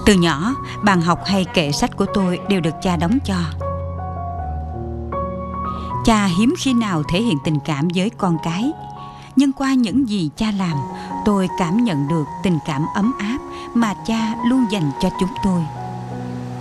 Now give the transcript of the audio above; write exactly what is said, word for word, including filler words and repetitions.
Từ nhỏ, bàn học hay kệ sách của tôi đều được cha đóng cho. Cha hiếm khi nào thể hiện tình cảm với con cái, nhưng qua những gì cha làm, tôi cảm nhận được tình cảm ấm áp mà cha luôn dành cho chúng tôi.